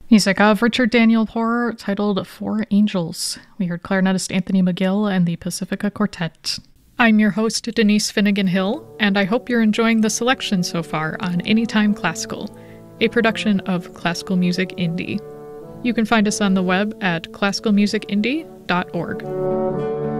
Music of Richard Daniel Poor, titled Four Angels. We heard clarinetist Anthony McGill and the Pacifica Quartet. I'm your host, Denise Finnegan Hill, and I hope you're enjoying the selection so far on Anytime Classical, a production of Classical Music Indie. You can find us on the web at classicalmusicindie.org.